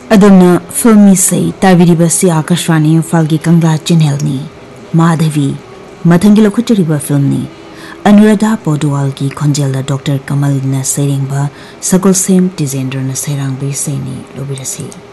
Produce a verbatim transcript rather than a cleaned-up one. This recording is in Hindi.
अदमना फिल्मी से ताविरिबसी आकाशवाणी फालगी कंगला चैनल नी माधवी मथंगी लखुचरिबा फिल्म नी अनुराधा पौडवाल की खंजेल डॉक्टर कमल न सेरिंगबा सकुल सेम टिजेंद्र न सेरांग बेसेनी लोबिरसी।